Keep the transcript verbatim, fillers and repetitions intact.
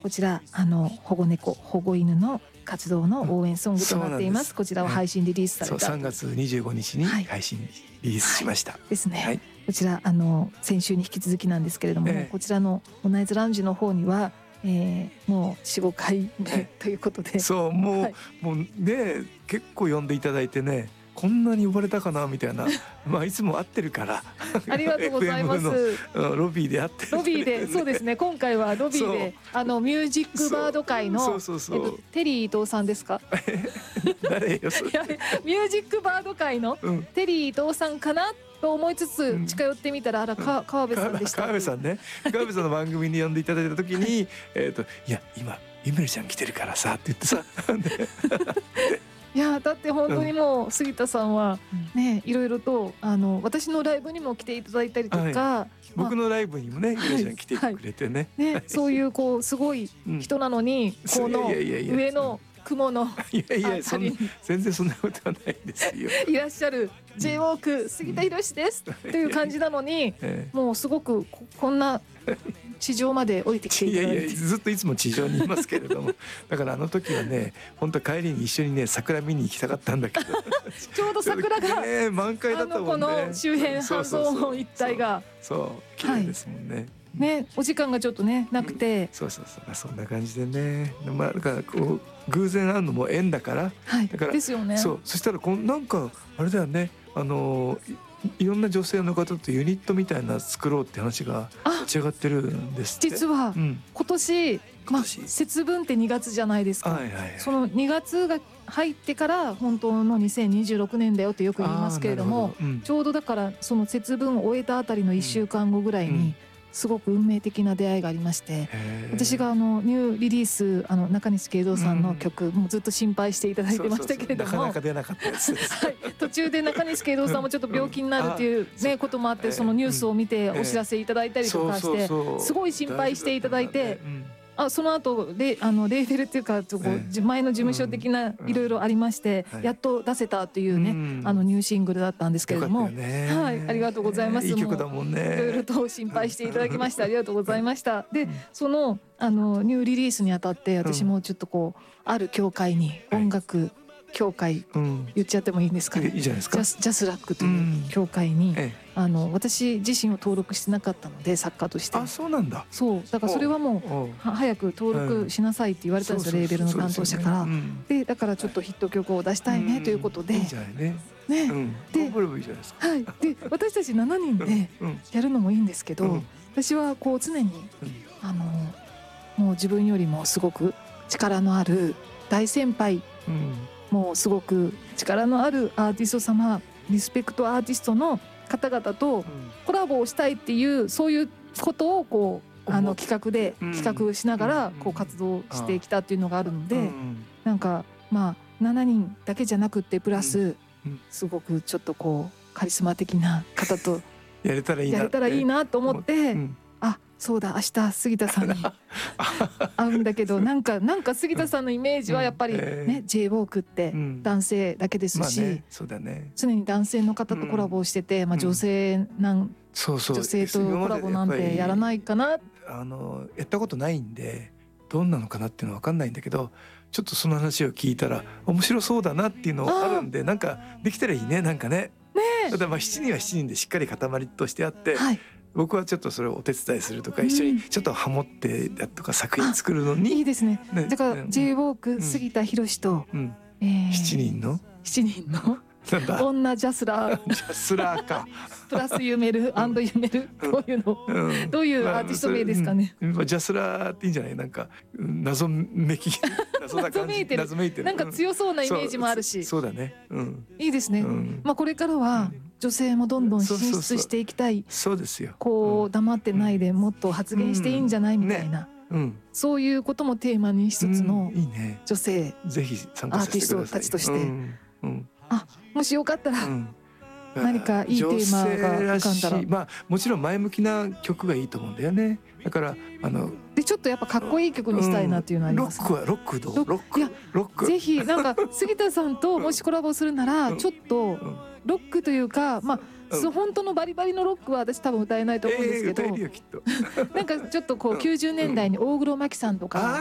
こちらあの保護猫保護犬の活動の応援ソングとなっています、うん、こちらを配信リリースされた、 そうさんがつにじゅうごにちに配信リリースしました、 はいはい、ですね、 はい、 こちらあの先週に引き続きなんですけれども、えー、こちらのモナイズラウンジの方には、えー、もう よん,ご 回目ということで、 そうもう、 はい、 もうね結構呼んでいただいてね、こんなに呼ばれたかなみたいなまあいつも会ってるからありがとうございます。 エフエム のロビーで会ってる、ね、 ロビーでそうですね、今回はロビーであのミュージックバード界のそうそうそう、 えっと、テリー伊藤さんですか誰よそれミュージックバード界のテリー伊藤さんかなと思いつつ近寄ってみたら、あらか川辺さんでした。 川辺さんね、川辺さんの番組に呼んでいただいた時にえっといや今ゆめるちゃん来てるからさって言ってさいやだって本当にもう杉田さんはね、いろいろとあの私のライブにも来ていただいたりとか、はい、まあ、 僕のライブにもねゆめちゃん来てくれてね、 はいはい、ねそういうこうすごい人なのに、うん、この上の雲のいやいやそんな全然そんなことはないですよいらっしゃる ジェイウォーク 杉田博です、うん、という感じなのに、ええ、もうすごく こ, こんな地上まで降りてきていただいて、 いやいやずっといつも地上にいますけれどもだからあの時はね本当帰りに一緒にね桜見に行きたかったんだけどちょうど桜が、 ね、満開だったもんね、 あのこの周辺半蔵一帯がそう綺麗ですもんね、はいね、お時間がちょっとねなくて、うん、 そうそうそうそんな感じでね、まあだからこう偶然会うのも縁だから、 はい、 だからですよね。 そうそしたらこうなんかあれだよね、あのいろんな女性の方とユニットみたいな作ろうって話が立ち上がってるんですって。 実は今年、うん、まあ、節分ってにがつじゃないですか、はいはいはい、そのにがつが入ってから本当のにせんにじゅうろくねんだよってよく言いますけれども、うん、ちょうどだからその節分を終えたあたりのいっしゅうかんごぐらいに、うんうん、すごく運命的な出会いがありまして、私があのニューリリースあの中西慶三さんの曲、うん、もうずっと心配していただいてましたけれども、 なかなか出なかったやつです、 はい、途中で中西慶三さんもちょっと病気になるっていう、ね、こともあって、そのニュースを見てお知らせいただいたりとかしてすごい心配していただいて、あその後レあのレーベルっていうかこう前の事務所的ないろいろありまして、やっと出せたというね、あのニューシングルだったんですけれども、はい、ありがとうございます。 いい曲だもんね。 いろいろと心配していただきました。ありがとうございました。でそのあのニューリリースにあたって私もちょっとこうある協会に音楽協会、うん、言っちゃってもいいんですかね。 いいじゃないですか。 ジャス、ジャスラックという協会に、うん、ええ、あの私自身を登録してなかったので作家として。 あ、そうなんだ。 そうだからそれはもう早く登録しなさいって言われたんですよ、レーベルの担当者から。でだからちょっとヒット曲を出したいねということで、 いいじゃないね。 ね、 うん、 で、 これもいいじゃないですか。 はい。で私たちしちにんでやるのもいいんですけど、うん、私はこう常に、うん、あのもう自分よりもすごく力のある大先輩、うん、もうすごく力のあるアーティスト様、リスペクトアーティストの方々とコラボをしたいっていうそういうことをこうあの企画で企画しながらこう活動してきたっていうのがあるので、なんかまあしちにんだけじゃなくてプラスすごくちょっとこうカリスマ的な方とやれたらいいなやれたらいいなと思って、あそうだ明日杉田さんに会うんだけどなんかなんか杉田さんのイメージはやっぱりね ジェイウォーク って男性だけですし、常に男性の方とコラボをしてて、まあ女性なん女性とコラボなんてやらないかな、 あのやったことないんでどんなのかなっていうのは分かんないんだけど、ちょっとその話を聞いたら面白そうだなっていうのがあるんで、なんかできたらいいね、なんかね。ね、だまあしちにんはしちにんでしっかり塊としてあって、はい、僕はちょっとそれをお手伝いするとか、うん、一緒にちょっとハモってだとか作品作るのにいいですね。ねだから ジェイウォーク 杉田博と、うんえー、 しちにんのしちにんの女ジャスラージャスラーかプラスユメル&ユメルどういうの、うん、どういうアーティスト名ですかね、 まあ、ジャスラーっていいんじゃない、なんか謎めき謎な感じ、謎めいてる、 謎めいてる、なんか強そうなイメージもあるし、 うん、そう, そうだね、うん、 いいですね、うんまあ、これからは女性もどんどん進出していきたい、 そうですよ、 こう黙ってないでもっと発言していいんじゃないみたいな、うんねうん、そういうこともテーマに一つの女性アーティストたちとして、うんうん、あもしよかったら、うん何かいいテーマが浮かんだら、 まあもちろん前向きな曲がいいと思うんだよね。だからあのでちょっとやっぱかっこいい曲にしたいなっていうのはあります、 ねうん、ロックはロックどうロックいやロックぜひなんか杉田さんともしコラボするならちょっとロックというかまあそう、本当のバリバリのロックは私多分歌えないと思うんですけど、 えー、歌えるよきっとなんかちょっとこうきゅうじゅうねんだいに大黒摩季さんとか